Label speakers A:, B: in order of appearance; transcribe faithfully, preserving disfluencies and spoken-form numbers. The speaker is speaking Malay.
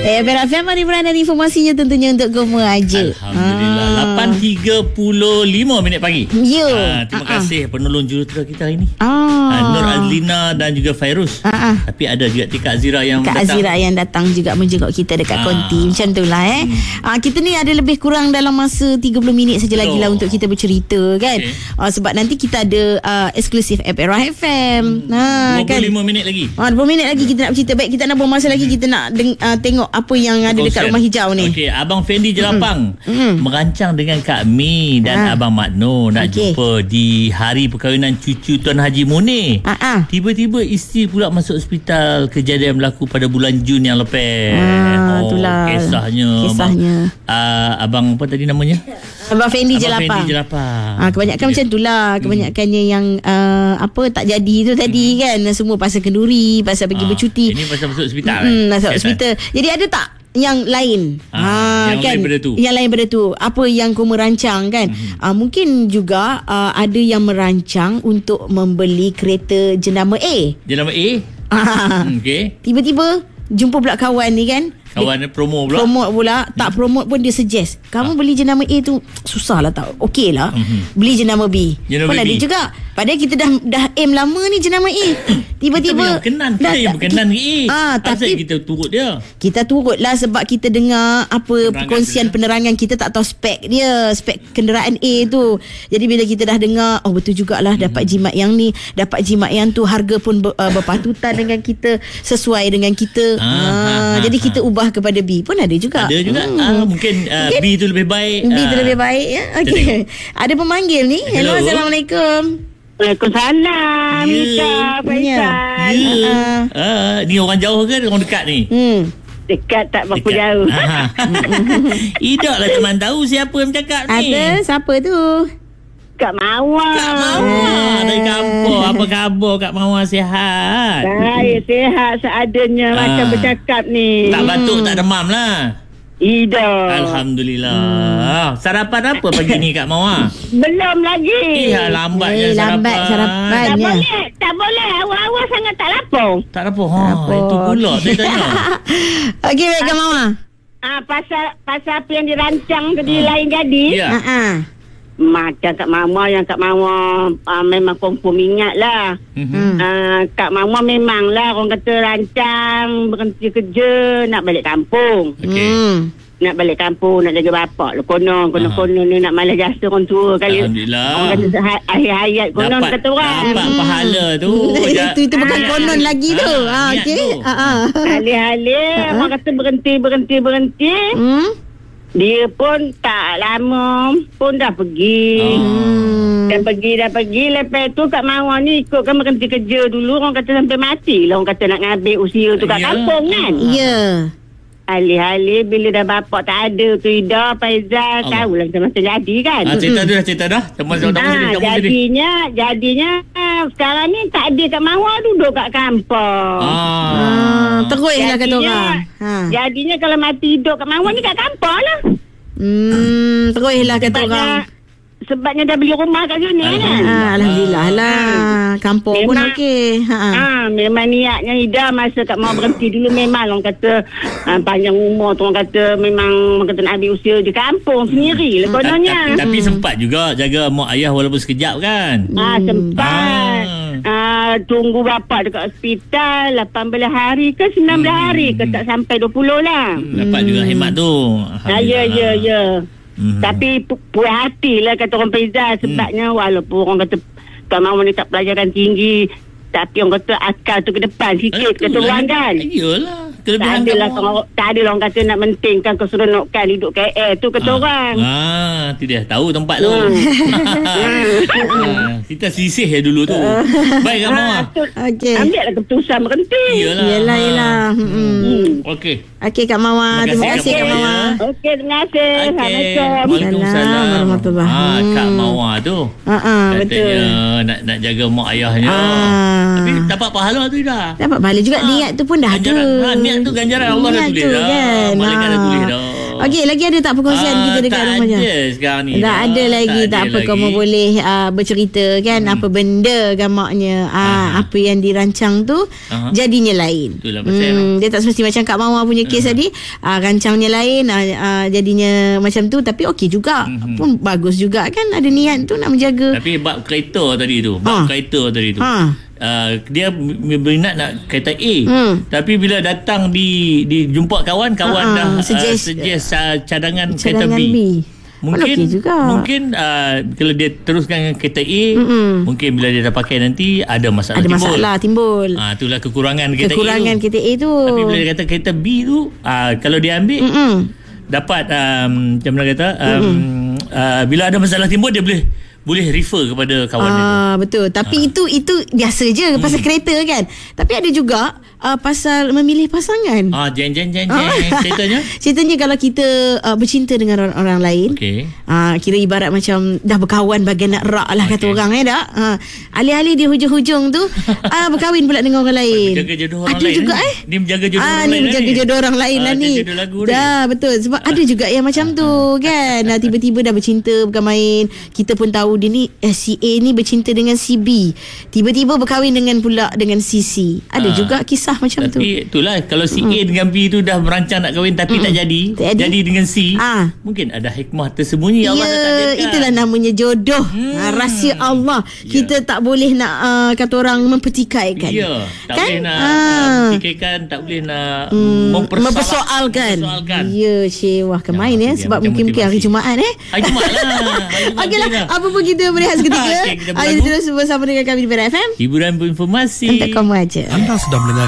A: Eh, F M mari berada informasinya tentunya untuk kamu aja.
B: Alhamdulillah. Ah. lapan tiga puluh lima minit pagi.
A: Ya.
B: Ah, terima uh-uh. kasih penolong jurutera kita hari ini.
A: Ah.
B: Ah, Nur Azlina dan juga Fairuz.
A: Uh-uh.
B: Tapi ada juga Tika Azira yang
A: Kak
B: datang.
A: Azira yang datang juga menjenguk kita dekat ah. konti. Macam itulah eh. Hmm. Ah, kita ni ada lebih kurang dalam masa tiga puluh minit saja lagi lah untuk kita bercerita kan. Okay. Ah, sebab nanti kita ada uh, eksklusif App Era F M.
B: Hmm. Ha,
A: kan?
B: dua puluh lima minit lagi.
A: Ah, dua puluh minit lagi kita nak bercerita. Baik, kita nak buang masa lagi, kita nak deng- uh, tengok apa yang ada dekat rumah hijau ni.
B: Okey, Abang Fendi Jelapang
A: mm-hmm.
B: merancang dengan Kak Mi dan ha. Abang Mak Noh nak okay. jumpa di hari perkahwinan cucu Tuan Haji Munir.
A: Ha-ha.
B: Tiba-tiba isteri pula masuk hospital. Kejadian berlaku pada bulan Jun yang lepas.
A: Ha,
B: oh,
A: itulah
B: kisahnya.
A: Kisahnya.
B: Abang, uh, abang apa tadi namanya?
A: Abang Fendi
B: Abang
A: Jelapang.
B: Fendi Jelapang.
A: Ha, kebanyakan yeah. macam itulah. Kebanyakannya hmm. yang uh, apa tak jadi tu tadi hmm. kan. Semua pasal kenduri, pasal pergi ha. bercuti.
B: Ini pasal masuk hospital.
A: Hmm,
B: kan?
A: masuk hospital. Jadi ada tak yang lain
B: ha, ha, yang
A: kan?
B: lain pada tu
A: yang lain pada tu apa yang kau merancang kan. Mm-hmm. ha, mungkin juga uh, ada yang merancang untuk membeli kereta jenama A
B: jenama A
A: ha.
B: okay.
A: Tiba-tiba jumpa pula kawan ni kan,
B: kawan dia promo pula
A: promote pula tak promote pun dia suggest kamu ha. beli jenama A tu susah lah tak okey lah. Mm-hmm. Beli jenama B jenama pun B. Ada juga padahal kita dah dah aim lama ni jenama A. Tiba-tiba
B: kita berkenan kita yang berkenan A
A: ah, tapi
B: kita turut dia
A: kita turut lah sebab kita dengar apa penerangan perkongsian dia. Penerangan kita tak tahu spek dia, spek kenderaan A tu. Jadi bila kita dah dengar oh betul jugalah mm-hmm. dapat jimat yang ni, dapat jimat yang tu, harga pun ber, uh, berpatutan dengan kita, sesuai dengan kita. ah, ah, ah, jadi ah. kita ubah kepada B pun ada juga.
B: Ada juga. Hmm. Ah, mungkin uh, okay. B tu lebih baik.
A: B tu uh, lebih baik ya. Okey. Ada pemanggil ni. Hello, Hello. Assalamualaikum.
C: Waalaikumsalam. Mika, Faisal.
B: Ya. Uh, uh, ni orang jauh ke orang dekat ni?
A: Hmm.
C: Dekat tak berapa jauh.
B: Idak lah teman tahu siapa yang cakap ni.
A: Ada, siapa tu?
C: Kak Mawar.
B: Kak Mawar dari kampung. Apa khabar Kak Mawar, sihat?
C: Baik, sihat seadanya ah. macam bercakap ni.
B: Tak batuk, tak demam lah.
C: Ida.
B: Alhamdulillah. Hmm. Sarapan apa pagi ni Kak Mawar?
C: Belum lagi.
B: Iya, lambatnya
A: eh,
B: sarapan.
A: Lambat sarapan.
C: Tak boleh, tak boleh. Awal-awal sangat tak lapar.
B: Tak lapar. Ha, itu pula saya tanya.
A: Okey, baik Kak Mawar.
C: Ah, pasal pasal apa yang dirancang tadi hmm. lain jadi.
B: Ya.
A: Ha.
C: Macam Kak Mama yang Kak Mama uh, memang confirm ingat lah. Mm-hmm. Uh, Kak Mama memang lah orang kata rancang berhenti kerja nak balik kampung.
B: Okay.
A: Hmm.
C: Nak balik kampung, nak jaga bapak lah. Konon, konon-konon ni nak malas jasa orang tua kali.
B: Alhamdulillah.
C: Orang kata akhir hayat konon
B: dapat,
C: kata orang.
B: Dapat hmm. pahala tu.
A: itu itu bukan ah. konon lagi tu. Ah, ah okey. Ha ah.
C: Alih-alih ah. orang kata berhenti, berhenti, berhenti. Hmm. Dia pun tak lama pun dah pergi. Oh. Dah pergi, dah pergi. Lepas tu Kak Mawar ni ikutkan berhenti kerja dulu. Orang kata sampai mati lah. Orang kata nak ngambil usia tu kat yeah. kampung kan.
A: Ya. Yeah.
C: Alih-alih bila dah bapak tak ada tu Ida, Faizal, oh. tahulah macam-macam jadi kan.
B: Ah, cerita tu dah cerita dah. Temu temu
C: sini. Jadinya, jadinya sekarang ni tak ada Kak Mawar duduk kat kampung.
B: Ah.
A: ah terus lah kata orang.
C: Ha. Jadinya kalau mati hidup Kak Mawar ni kat kampung lah.
A: Hmm, terus lah kata orang.
C: Sebabnya dah beli rumah kat sini kan.
A: Ah, Alhamdulillah lah. Kampung memang, pun okey. Ha.
C: Ah, memang niatnya Ida masa Kak Mawar berhenti dulu memang orang kata ah, panjang umur tu orang kata memang orang kata nak ambil usia di kampung sendiri lah kononnya.
B: Tapi, tapi sempat juga jaga mak ayah walaupun sekejap kan.
C: Ah, sempat. Ah. Ah, tunggu bapak dekat hospital lapan belas hari ke sembilan belas hmm. hari ke tak sampai dua puluh lah.
B: Hmm, dapat juga hemat tu.
C: Ah, ya ya ya. Hmm. Tapi pu- puas hati lah kata orang Faizal. Sebabnya hmm. walaupun orang kata Kak Mawar ni tak pelajaran tinggi, tapi orang kata akal tu ke depan sikit kata orang kan.
B: Iyalah.
C: Tak ada lah orang, tak ada lah orang kata nak mentingkan keseronokkan hidup K L tu kata ah. orang.
B: Ah, tu dia tahu tempat tu. Hmm. ah, kita sisih ya dulu tu. Baik Kak Mawar.
A: Okey.
C: Ambil lah keputusan berhenti.
B: Iyalah.
A: Iyalah, iyalah. Hmm.
B: Hmm. Okey.
A: Okey Kak Mawar, terima kasih Kak Mawar.
C: Okey, terima kasih. Assalamualaikum.
B: Waalaikumsalam
A: warahmatullahi.
B: Ah, Kak Mawar tu.
A: Ha ah, betul.
B: Nak nak jaga mak ayahnya.
A: Ah.
B: Tapi dapat pahala tu dah.
A: Dapat pahala juga, ah. niat tu pun dah
B: ganjaran.
A: ada.
B: Ha, niat tu ganjaran Allah
A: niat
B: dah tulis
A: tu,
B: dah.
A: Kan?
B: Malaikat
A: ah.
B: dah tulis dah.
A: Okey, lagi ada tak perkongsian
B: Ah,
A: kita dekat
B: tak
A: rumah je?
B: ada sekarang ni.
A: Tak ada lagi. Tak,
B: ada
A: apa,
B: lagi.
A: kamu boleh uh, bercerita kan
B: Hmm.
A: apa benda gamaknya. Ah,
B: Aha.
A: apa yang dirancang tu
B: Aha.
A: jadinya lain.
B: Itulah pasal.
A: Hmm, dia tak semesti macam Kak Mawar punya kes
B: Aha.
A: tadi. Ah, rancangnya lain, ah, ah, jadinya macam tu, tapi okey juga.
B: Mhm.
A: Pun bagus juga kan, ada niat tu nak menjaga.
B: Tapi bab kereta tadi tu, bab
A: Ha.
B: kereta tadi tu.
A: Ha.
B: Uh, dia berminat nak kereta A,
A: Hmm.
B: tapi bila datang di di jumpa kawan, kawan
A: Ha, ha.
B: dah
A: Suggest-
B: uh, suggest uh, cadangan,
A: Cadangan
B: kereta B.
A: B.
B: Mungkin
A: Okey juga.
B: mungkin uh, kalau dia teruskan dengan kereta A,
A: Mm-mm.
B: mungkin bila dia dah pakai nanti ada masalah
A: Ada
B: timbul.
A: masalah timbul.
B: Ah, itulah kekurangan kereta
A: Kekurangan
B: A tu.
A: kereta A tu.
B: Tapi bila dia kata kereta B tu, uh, kalau dia ambil
A: Mm-mm.
B: dapat um, macam mana kata um, uh, bila ada masalah timbul dia boleh boleh refer kepada kawan dia tu.
A: Ah, betul. Tapi
B: Ah.
A: itu itu biasa je pasal kereta kan. Tapi ada juga uh, pasal memilih pasangan.
B: Ah, jeng jeng jeng
A: Ah.
B: jeng ceritanya.
A: Ceritanya kalau kita uh, bercinta dengan orang, orang lain,
B: Okey.
A: uh, kira ibarat macam dah berkawan bagai nak rak lah kata
B: Okey.
A: orang eh dak. Uh, alih-alih di hujung-hujung tu uh, berkahwin pula dengan orang lain.
B: Menjaga jodoh orang
A: ada
B: lain.
A: juga
B: ni.
A: eh.
B: Dia menjaga jodoh
A: Ah,
B: orang
A: ni
B: lain.
A: menjaga
B: ni.
A: jodoh orang lain lah
B: Ah,
A: ni.
B: dia jodoh lagu ni.
A: Dah betul. Sebab ada juga yang macam tu kan. Nah, tiba-tiba dah bercinta bukan main. Kita pun tahu dia ni eh, si A ni bercinta dengan si B. Tiba-tiba berkahwin dengan pula dengan si C. Ada
B: Ah.
A: juga kisah macam tu.
B: Tapi itulah kalau si A dengan B tu dah merancang nak kahwin tapi tak jadi,
A: Tak jadi.
B: jadi dengan C,
A: Ah.
B: mungkin ada hikmah tersembunyi
A: Ya,
B: Allah dah takdirkan.
A: itulah namanya jodoh.
B: Hmm.
A: Ha, rahsia Allah.
B: Ya.
A: Kita tak boleh nak uh, kata orang mempertikaikan.
B: Ya, tak
A: Kan?
B: boleh nak
A: Ah.
B: uh, fikirkan, tak boleh nak
A: Hmm,
B: mempersoal-
A: mempersoalkan.
B: mempersoalkan.
A: Ya, Syed. Wah, kemain
B: Ya,
A: ya.
B: itu dia,
A: Sebab
B: macam
A: mungkin-mungkin hari
B: motivasi.
A: Jumaat eh.
B: Hari Jumaat lah. Hari Jumaat
A: Okeylah,
B: boleh lah.
A: apa pun kita berehat seketika.
B: Okey, kita
A: Ayo
B: berlagu.
A: terus bersama dengan kami di Perak F M.
B: Hiburan berinformasi.
A: Untuk kamu aja.
D: Anda sedang mendengar